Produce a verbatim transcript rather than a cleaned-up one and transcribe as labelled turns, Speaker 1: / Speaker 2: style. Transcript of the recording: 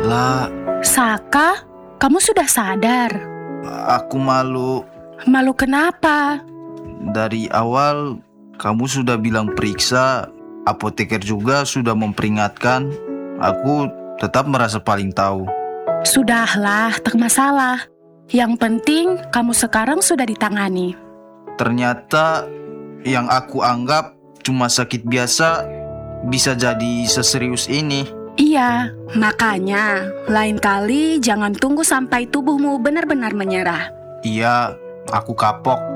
Speaker 1: Lah,
Speaker 2: Saka, kamu sudah sadar?
Speaker 1: aku malu.
Speaker 2: Malu kenapa?
Speaker 1: Dari awal kamu sudah bilang periksa, apoteker juga sudah memperingatkan. Aku tetap merasa paling tahu.
Speaker 2: Sudahlah, tak masalah. Yang penting kamu sekarang sudah ditangani.
Speaker 1: Ternyata yang aku anggap cuma sakit biasa bisa jadi seserius ini.
Speaker 2: Iya, makanya lain kali jangan tunggu sampai tubuhmu benar-benar menyerah.
Speaker 1: Iya, aku kapok.